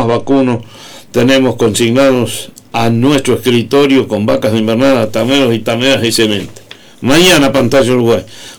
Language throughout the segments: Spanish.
más vacunos tenemos consignados a nuestro escritorio con vacas de invernada, tameros y tameras excelentes. Mañana, Pantalla Uruguay,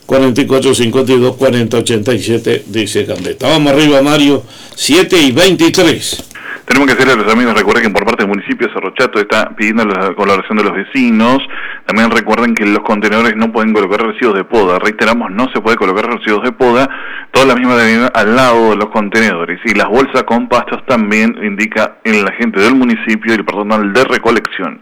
4452-4087, dice Gambetta. Vamos arriba, Mario, 7:23. Tenemos que hacerle a los amigos, recuerden que por parte del municipio Cerro Chato está pidiendo la colaboración de los vecinos. También recuerden que los contenedores no pueden colocar residuos de poda. Reiteramos, no se puede colocar residuos de poda. Todas las mismas deben ir al lado de los contenedores. Y las bolsas con pastos también indica el agente del municipio y el personal de recolección.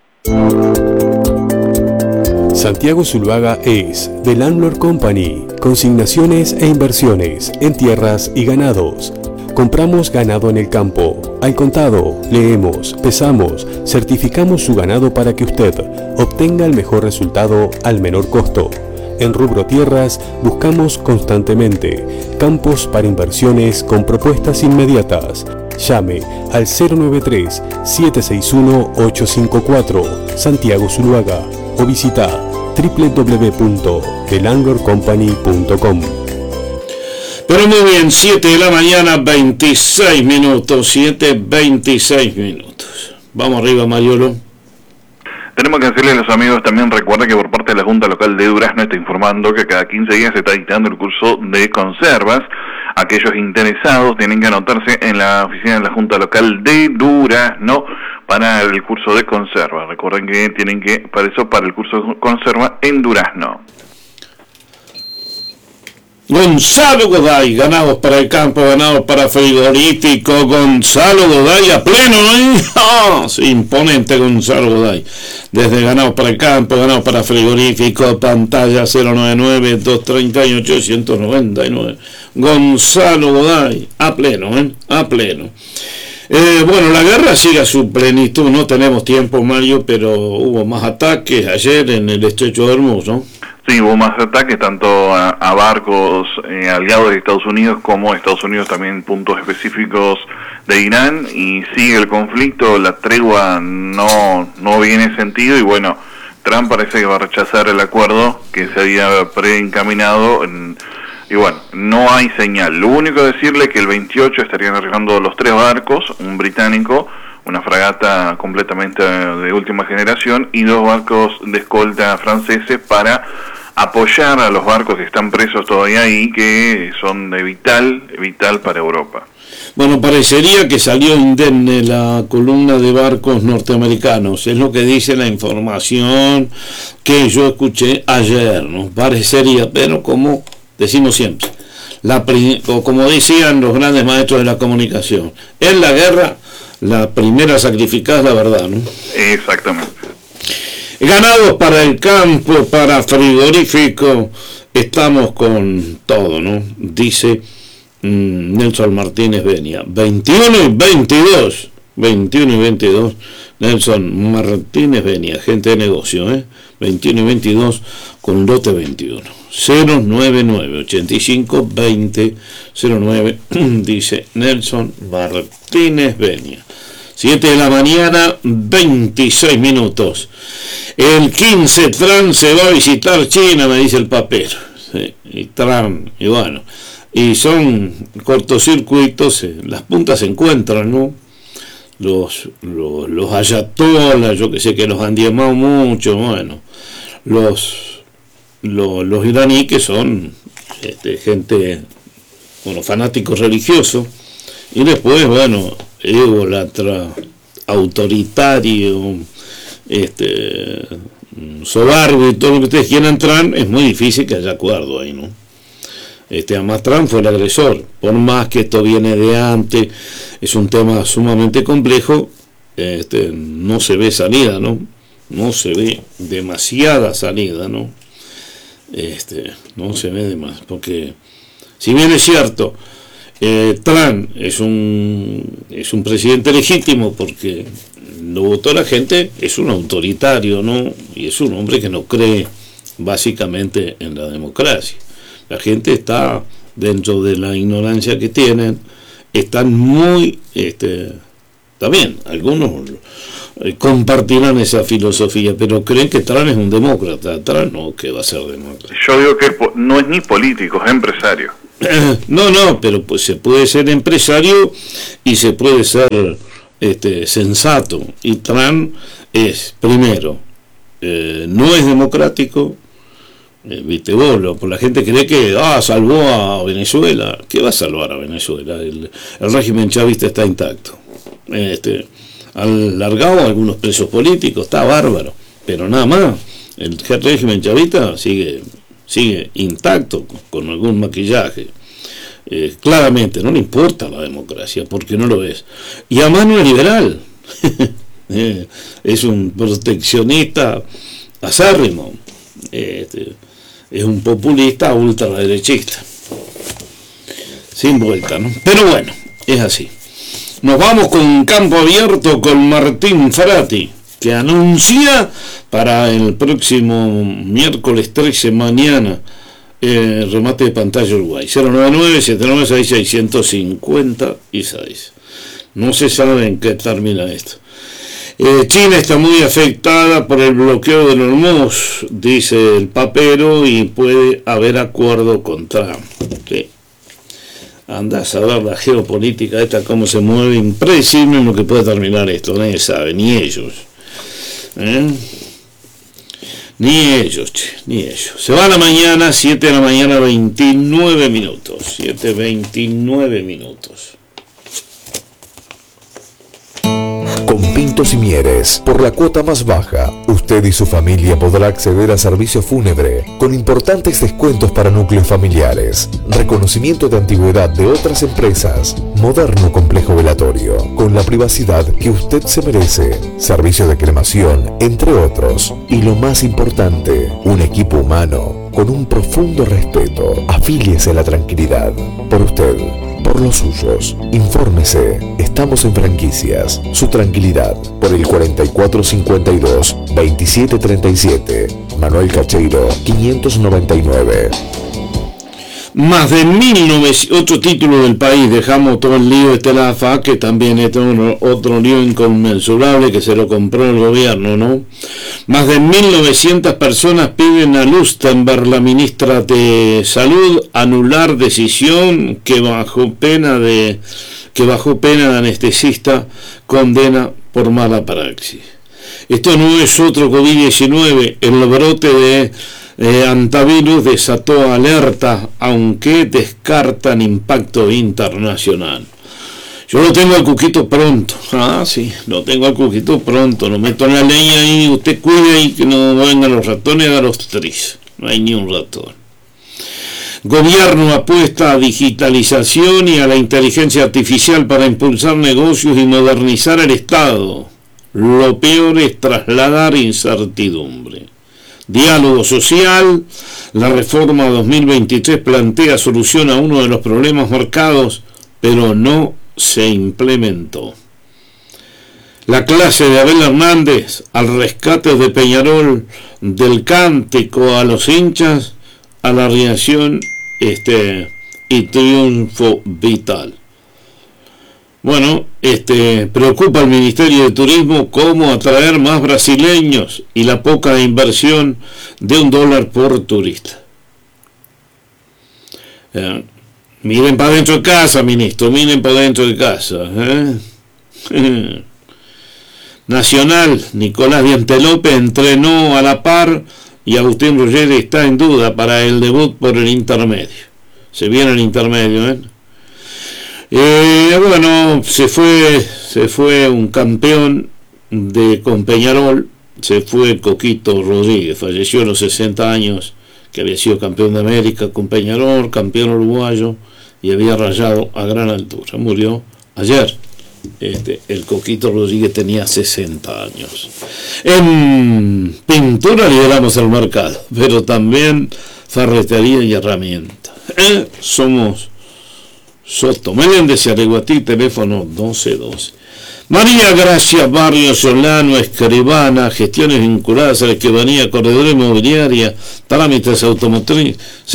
Santiago Zuluaga es The Landlord Company, consignaciones e inversiones en tierras y ganados. Compramos ganado en el campo, al contado, leemos, pesamos, certificamos su ganado para que usted obtenga el mejor resultado al menor costo. En rubro tierras buscamos constantemente campos para inversiones con propuestas inmediatas. Llame al 093-761-854 Santiago Zuluaga o visita www.thelandlordcompany.com. Pero muy bien, 7 de la mañana, 26 minutos, 7:26 minutos. Vamos arriba, Mariolo. Tenemos que decirle a los amigos, también recuerda que por parte de la Junta Local de Durazno está informando que cada 15 días se está dictando el curso de conservas. Aquellos interesados tienen que anotarse en la oficina de la Junta Local de Durazno para el curso de conserva. Recuerden que tienen que, para el curso de conserva en Durazno. Gonzalo Goday, ganados para el campo, ganados para frigorífico. Gonzalo Goday a pleno, ¿eh? ¡Oh! Sí, imponente Gonzalo Goday. Desde ganados para el campo, ganados para frigorífico, pantalla 099-238-199. Gonzalo Goday a pleno, ¿eh? A pleno. Bueno, la guerra sigue a su plenitud, no tenemos tiempo, Mario, pero hubo más ataques ayer en el estrecho de Hormuz, ¿no? Sí, hubo más ataques tanto a barcos aliados de Estados Unidos como Estados Unidos también en puntos específicos de Irán, y sigue el conflicto, la tregua no viene sentido, y bueno, Trump parece que va a rechazar el acuerdo que se había preencaminado, y bueno, no hay señal. Lo único es decirle que el 28 estarían arribando los 3 barcos, un británico, una fragata completamente de última generación y 2 barcos de escolta franceses para apoyar a los barcos que están presos todavía ahí, que son de vital para Europa. Bueno, parecería que salió indemne la columna de barcos norteamericanos, es lo que dice la información que yo escuché ayer, ¿no? Parecería, pero como decimos siempre, o como decían los grandes maestros de la comunicación, en la guerra la primera sacrificada es la verdad, ¿no? Exactamente. Ganados para el campo, para frigorífico, estamos con todo, ¿no? Dice Nelson Martínez Benia. 21 y 22, Nelson Martínez Benia, gente de negocio, 21 y 22 con lote 21. 099-85-20-09, dice Nelson Martínez Benia. 7 de la mañana, 26 minutos. El 15 Trump se va a visitar China, me dice el papel. Sí, y Trump, y bueno, y son cortocircuitos, las puntas se encuentran, ¿no? Los ayatolas, yo que sé que los han diezmado mucho, bueno, los iraníes que son gente, bueno, fanáticos religiosos, y después, bueno, ególatra, autoritario, soberbio y todo lo que ustedes quieran. Trump, es muy difícil que haya acuerdo ahí, ¿no? Además Trump fue el agresor, por más que esto viene de antes, es un tema sumamente complejo, no se ve salida, ¿no? No se ve demasiada salida, ¿no? No se ve de más, porque si bien es cierto, Trump es un presidente legítimo porque lo votó la gente, es un autoritario, ¿no? Y es un hombre que no cree básicamente en la democracia. La gente está dentro de la ignorancia que tienen, están muy, también algunos compartirán esa filosofía, pero creen que Trump es un demócrata. Trump no, que va a ser demócrata. Yo digo que no es ni político, es empresario. No, pero pues se puede ser empresario y se puede ser sensato. Y Trump es, primero, no es democrático. Viste vos, la gente cree que salvó a Venezuela. ¿Qué va a salvar a Venezuela? El régimen chavista está intacto. Han largado a algunos presos políticos, está bárbaro, pero nada más. El régimen chavista sigue intacto, con algún maquillaje. Claramente no le importa la democracia, porque no lo es. Y además no es liberal. Es un proteccionista acérrimo. Es un populista ultraderechista. Sin vuelta, ¿no? Pero bueno, es así. Nos vamos con Campo Abierto con Martín Ferrati, que anuncia para el próximo miércoles 13 mañana remate de pantalla Uruguay 099-796-656. No se sabe en qué termina esto. China está muy afectada por el bloqueo del Hormuz, dice el papero, y puede haber acuerdo con Trump. Sí. Anda a saber la geopolítica esta, cómo se mueve, impredecible en lo que puede terminar esto, nadie sabe, ni ellos. Ni ellos. Se va a la mañana, 7 de la mañana, 29 minutos. 7:29 minutos. Con Pintos y Mieres, por la cuota más baja, usted y su familia podrá acceder a servicio fúnebre con importantes descuentos para núcleos familiares, reconocimiento de antigüedad de otras empresas, moderno complejo velatorio, con la privacidad que usted se merece, servicio de cremación, entre otros. Y lo más importante, un equipo humano con un profundo respeto. Afíliese a la tranquilidad. Por usted, por los suyos. Infórmese. Estamos en Franquicias. Su tranquilidad. Por el 4452-2737. Manuel Cacheiro, 599. Más de 1.900 títulos del país. Dejamos todo el lío de la AFA, que también es otro lío inconmensurable que se lo compró el gobierno, ¿no? Más de 1.900 personas piden a Lustenberg, la ministra de Salud, anular decisión que bajo pena de anestesista condena por mala praxis. Esto no es otro COVID-19, el brote de antivirus desató alerta, aunque descartan impacto internacional. Yo lo tengo al Cuquito pronto. Sí, lo tengo al Cuquito pronto. Lo meto en la leña y usted cuide ahí que no vengan los ratones a los tris. No hay ni un ratón. Gobierno apuesta a digitalización y a la inteligencia artificial para impulsar negocios y modernizar el Estado. Lo peor es trasladar incertidumbre. Diálogo social. La reforma 2023 plantea solución a uno de los problemas marcados, pero no se implementó. La clase de Abel Hernández al rescate de Peñarol, del cántico a los hinchas, a la reacción y triunfo vital. Bueno, preocupa al Ministerio de Turismo cómo atraer más brasileños y la poca inversión de $1 por turista. Miren para dentro de casa, ministro, miren para dentro de casa. Nacional, Nicolás Diantelope entrenó a la par y Agustín Ruggeri está en duda para el debut por el intermedio. Se viene el intermedio, bueno, se fue un campeón con Peñarol, se fue Coquito Rodríguez, falleció a los 60 años, que había sido campeón de América con Peñarol, campeón uruguayo, y había rayado a gran altura. Murió ayer. El Coquito Rodríguez tenía 60 años. En pintura lideramos el mercado, pero también ferretería y herramientas. Somos Soto Meléndez y Areguatí, teléfono 1212. María Gracia Barrios Solano, escribana, gestiones vinculadas a la escribanía, corredora inmobiliaria, trámites automotriz,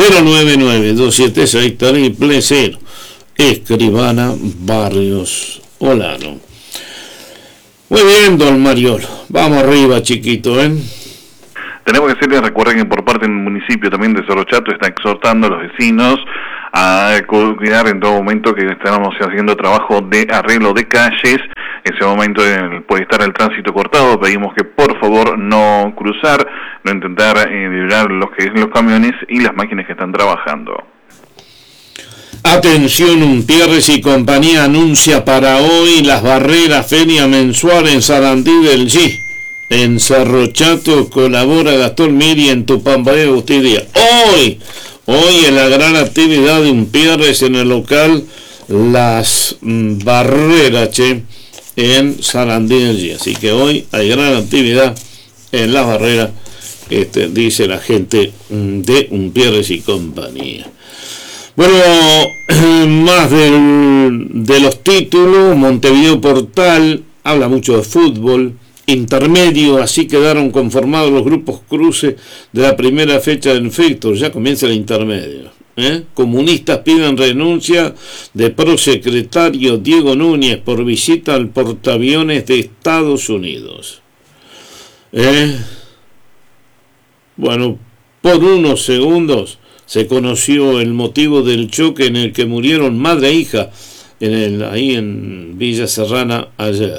099-276-000. Escribana Barrios Solano. Muy bien, don Mariolo. Vamos arriba, chiquito, Tenemos que decirles, recuerden que por parte del municipio también de Cerro Chato está exhortando a los vecinos a cuidar en todo momento que estamos haciendo trabajo de arreglo de calles. En ese momento puede estar el tránsito cortado, pedimos que por favor no cruzar, no intentar liberar los camiones y las máquinas que están trabajando. Atención, Umpierres y compañía anuncia para hoy las barreras feria mensual en Sarandí del G. En Cerro Chato colabora Gastón Miri en Tupambaé Agustín. Hoy es la gran actividad de Umpierres en el local Las Barreras, en Sarandí del G. Así que hoy hay gran actividad en Las Barreras, dice la gente de Umpierres y compañía. Bueno, más de los títulos. Montevideo Portal habla mucho de fútbol. Intermedio, así quedaron conformados los grupos cruces de la primera fecha del Infector. Ya comienza el intermedio. Comunistas piden renuncia de prosecretario Diego Núñez por visita al portaaviones de Estados Unidos. Bueno, por unos segundos se conoció el motivo del choque en el que murieron madre e hija ahí en Villa Serrana ayer.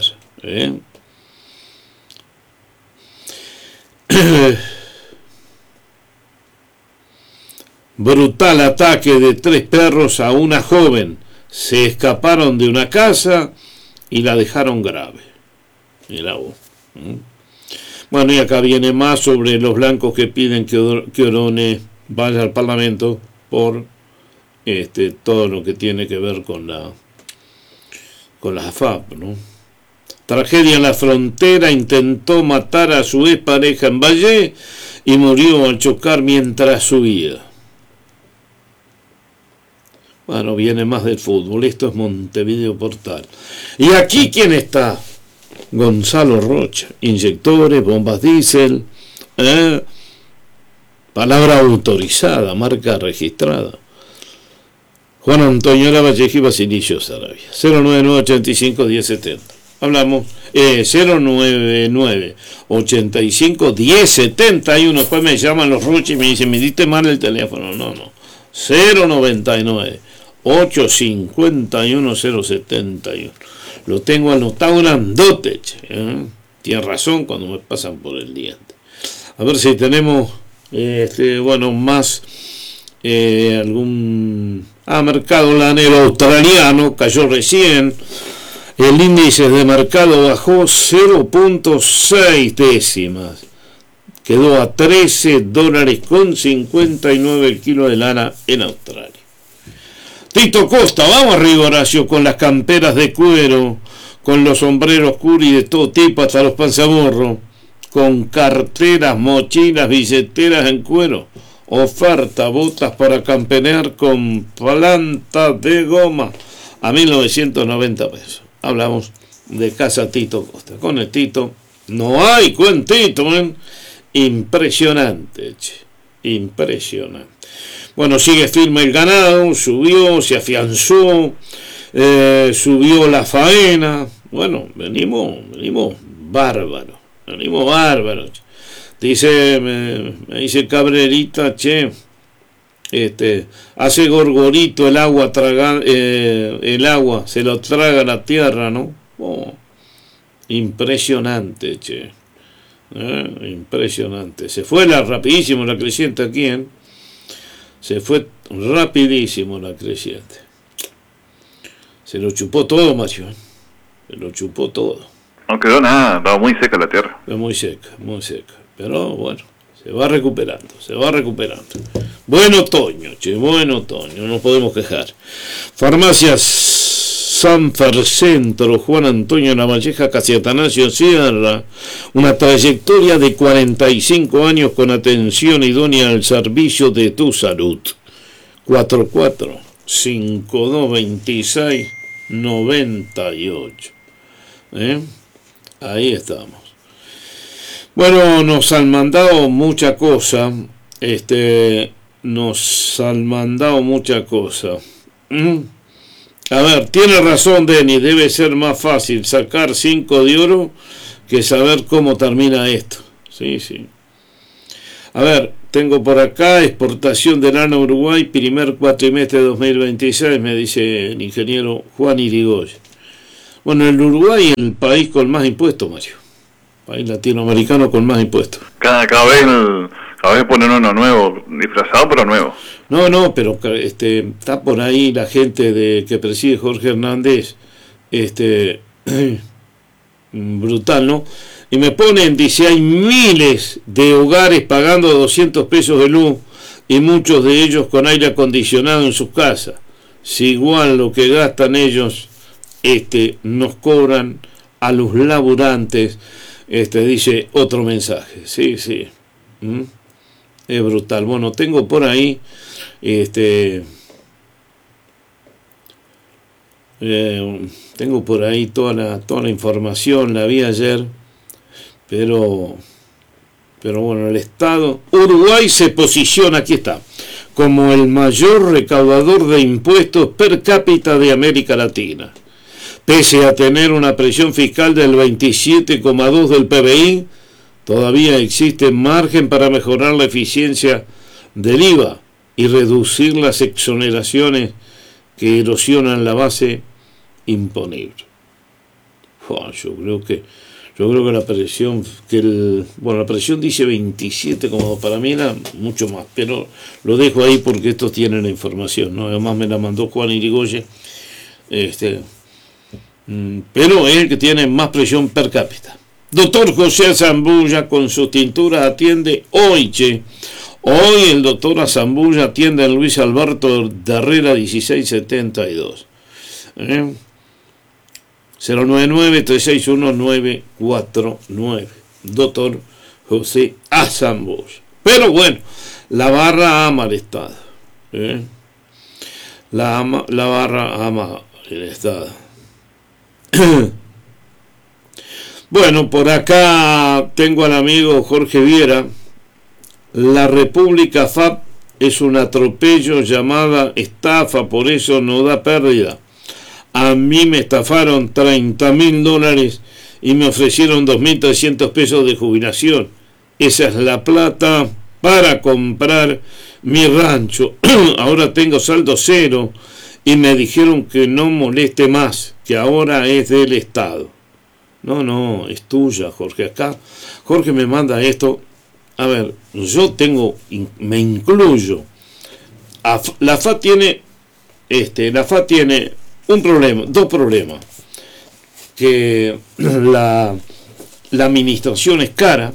Brutal ataque de 3 perros a una joven. Se escaparon de una casa y la dejaron grave. Mirá vos. Bueno, y acá viene más sobre los blancos que piden que Orone vaya al Parlamento por todo lo que tiene que ver con las AFAP, ¿no? Tragedia en la frontera, intentó matar a su expareja en Valle y murió al chocar mientras subía. Bueno, viene más del fútbol. Esto es Montevideo Portal. ¿Y aquí quién está? Gonzalo Rocha. Inyectores, bombas diésel, palabra autorizada, marca registrada. Juan Antonio Lavalleja y Basilio Sarabia. 09985-1070. Hablamos 099-85-1071. Después me llaman los Roches y me dicen, me diste mal el teléfono. No. 099-851-071. Lo tengo anotado grandote. Tiene razón cuando me pasan por el diente. A ver si tenemos más algún mercado lanero australiano cayó recién. El índice de mercado bajó 0.6 décimas. Quedó a $13.59 el kilo de lana en Australia. Tito Costa, vamos arriba, Horacio, con las camperas de cuero, con los sombreros curi de todo tipo, hasta los panzamorros, con carteras, mochilas, billeteras en cuero. Oferta, botas para campenear con planta de goma a 1.990 pesos. Hablamos de Casa Tito Costa. Con el Tito no hay cuentito, impresionante, impresionante. Bueno, sigue firme el ganado, subió, se afianzó, subió la faena. Bueno, venimos bárbaros, Dice, me dice Cabrerita, hace gorgorito el agua, el agua se lo traga la tierra, ¿no? Impresionante, impresionante. Se fue rapidísimo la creciente aquí, se fue rapidísimo la creciente. Se lo chupó todo, Mario, se lo chupó todo. No quedó nada, estaba muy seca la tierra. Muy seca, pero bueno, se va recuperando. Buen otoño, no nos podemos quejar. Farmacias Sanfer Centro, Juan Antonio Lavalleja, casi Atanasio Sierra, una trayectoria de 45 años con atención idónea al servicio de tu salud. 44-5226-98. Ahí estamos. Bueno, nos han mandado mucha cosa. A ver, tiene razón Denis, debe ser más fácil sacar 5 de oro que saber cómo termina esto. Sí. A ver, tengo por acá, exportación de lana a Uruguay, primer cuatrimestre de 2026, me dice el ingeniero Juan Irigoyen. Bueno, el Uruguay es el país con más impuestos, Mario. País latinoamericano con más impuestos. Cada vez ponen uno nuevo, disfrazado pero nuevo. No, pero está por ahí la gente que preside Jorge Hernández, brutal, ¿no? Y me ponen, dice, hay miles de hogares pagando 200 pesos de luz y muchos de ellos con aire acondicionado en sus casas. Si igual lo que gastan ellos nos cobran a los laburantes, dice otro mensaje. Sí. Es brutal. Bueno, tengo por ahí tengo por ahí toda la información, la vi ayer, pero bueno, el Estado Uruguay se posiciona, aquí está, como el mayor recaudador de impuestos per cápita de América Latina. Pese a tener una presión fiscal del 27,2 del PBI, todavía existe margen para mejorar la eficiencia del IVA y reducir las exoneraciones que erosionan la base imponible. Yo creo que la presión, la presión dice 27, como para mí era mucho más, pero lo dejo ahí porque estos tienen la información, ¿no? Además me la mandó Juan Irigoyen, pero es el que tiene más presión per cápita. Doctor José Zambulla con sus tinturas atiende hoy, Hoy el doctor Zambulla atiende a Luis Alberto de Herrera 1672. 099-361-949. Doctor José Zambulla. Pero bueno, la barra ama el Estado. La barra ama el Estado. Bueno, por acá tengo al amigo Jorge Viera. La República FAP es un atropello llamada estafa, por eso no da pérdida. A mí me estafaron $30.000 y me ofrecieron 2.300 pesos de jubilación. Esa es la plata para comprar mi rancho. Ahora tengo saldo cero y me dijeron que no moleste más, que ahora es del Estado. No, es tuya, Jorge. Acá Jorge me manda esto. A ver, me incluyo. La FAP tiene dos problemas. Que la administración es cara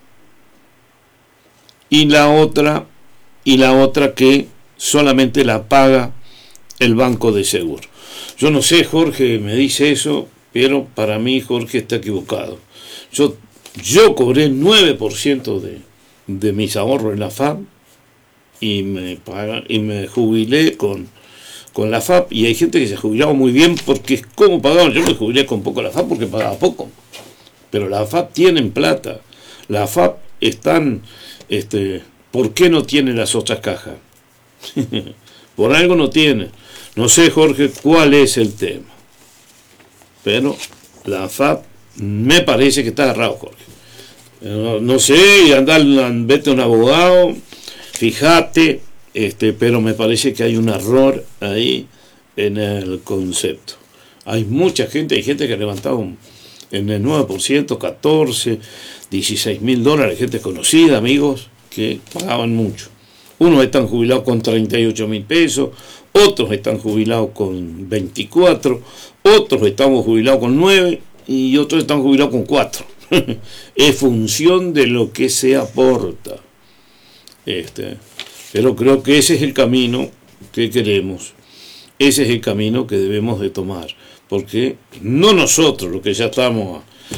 y la otra que solamente la paga el banco de seguro. Yo no sé, Jorge me dice eso, pero para mí Jorge está equivocado. Yo cobré el 9% de mis ahorros en la FAP y me jubilé con la FAP, y hay gente que se ha jubilado muy bien porque es como pagaban. Yo me jubilé con poco la FAP porque pagaba poco, pero la FAP tienen plata. La FAP están, ¿por qué no tienen las otras cajas? Por algo no tienen. No sé, Jorge, cuál es el tema, pero la FAP me parece que está agarrado, Jorge. No sé, vete a un abogado, fíjate, pero me parece que hay un error ahí en el concepto. Hay gente que ha levantado en el 9%, 14, $16.000, gente conocida, amigos, que pagaban mucho. Unos están jubilados con 38.000 pesos, otros están jubilados con 24, otros estamos jubilados con 9 y otros están jubilados con 4. Es función de lo que se aporta. Pero creo que ese es el camino que queremos, ese es el camino que debemos de tomar, porque no nosotros, los que ya estamos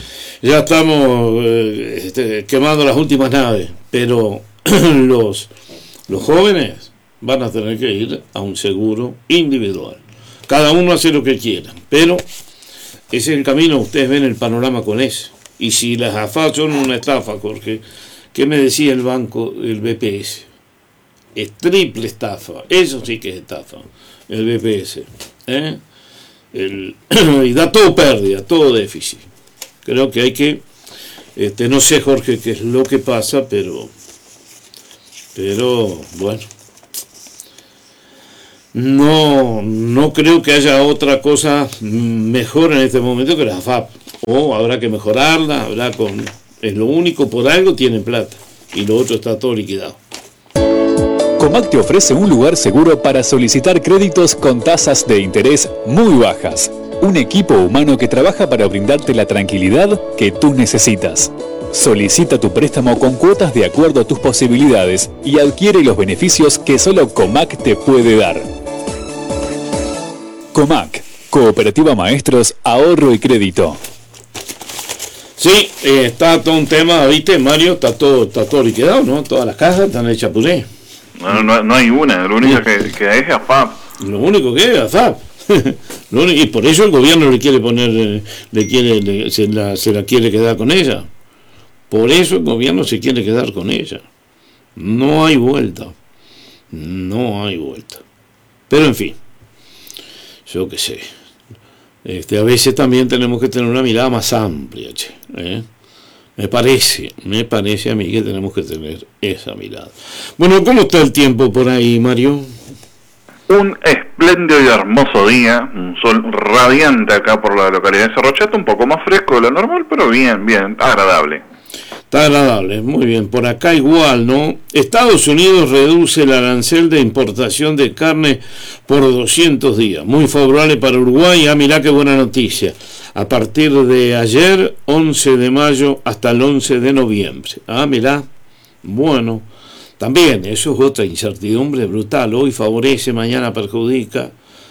quemando las últimas naves, pero los jóvenes van a tener que ir a un seguro individual. Cada uno hace lo que quiera, pero ese es el camino. Ustedes ven el panorama con eso. Y si las AFA son una estafa, Jorge, ¿qué me decía el banco, el BPS? Es triple estafa, eso sí que es estafa, el BPS. Y da todo pérdida, todo déficit. Creo que hay que, no sé, Jorge, qué es lo que pasa, pero Pero bueno, no creo que haya otra cosa mejor en este momento que la AFAP. O habrá que mejorarla, es lo único, por algo tienen plata y lo otro está todo liquidado. Comac te ofrece un lugar seguro para solicitar créditos con tasas de interés muy bajas. Un equipo humano que trabaja para brindarte la tranquilidad que tú necesitas. Solicita tu préstamo con cuotas de acuerdo a tus posibilidades y adquiere los beneficios que solo Comac te puede dar. Comac, Cooperativa Maestros, Ahorro y Crédito. Sí, está todo un tema, ¿viste, Mario? Está todo liquidado, ¿no? Todas las cajas están hechas puré. No hay una, lo único que es AFAP. Lo único que es AFAP. Y por eso el gobierno le quiere poner, se la quiere quedar con ella. Por eso el gobierno se quiere quedar con ella. No hay vuelta. Pero en fin, yo qué sé. A veces también tenemos que tener una mirada más amplia, ¿eh? Me parece a mí que tenemos que tener esa mirada. Bueno, ¿cómo está el tiempo por ahí, Mario? Un espléndido y hermoso día, un sol radiante acá por la localidad de Cerro Chato, un poco más fresco de lo normal, pero bien, agradable. Está agradable, muy bien. Por acá igual, ¿no? Estados Unidos reduce el arancel de importación de carne por 200 días. Muy favorable para Uruguay. Mirá qué buena noticia. A partir de ayer, 11 de mayo, hasta el 11 de noviembre. Mirá. Bueno, también eso es otra incertidumbre brutal. Hoy favorece, mañana perjudica.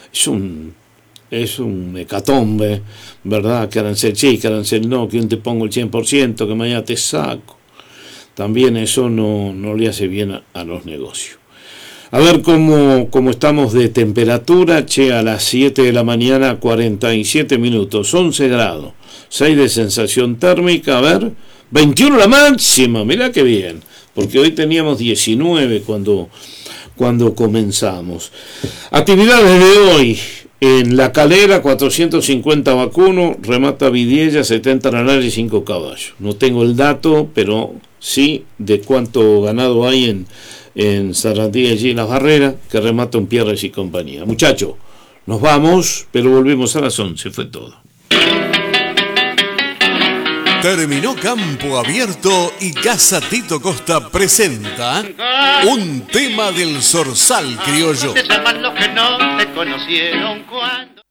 Es un hecatombe, ¿verdad? Que arancel sí, que arancel no, que un te pongo el 100%, que mañana te saco. También eso no le hace bien a los negocios. A ver cómo estamos de temperatura, a las 7 de la mañana, 47 minutos, 11 grados, 6 de sensación térmica, a ver, 21 la máxima, mirá qué bien, porque hoy teníamos 19 cuando comenzamos. Actividades de hoy. En La Calera, 450 vacunos, remata Vidiella, 70 lanales y 5 caballos. No tengo el dato, pero sí de cuánto ganado hay en Sarandí, allí en Las Barreras, que remata un Pierres y compañía. Muchachos, nos vamos, pero volvemos a las 11, fue todo. Terminó Campo Abierto y Casa Tito Costa presenta un tema del Zorzal criollo. Te llaman los que no te conocieron cuando...